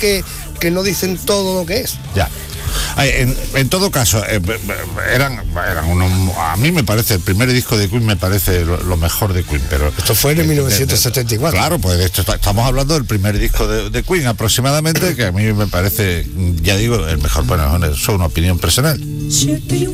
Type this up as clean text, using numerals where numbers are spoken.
que no dicen todo lo que es. Ya. En todo caso, eran unos, a mí me parece, el primer disco de Queen me parece lo mejor de Queen, pero... Esto fue en 1974. Claro, pues estamos hablando del primer disco de Queen aproximadamente, que a mí me parece, ya digo, el mejor. Bueno, eso es una opinión personal. Should be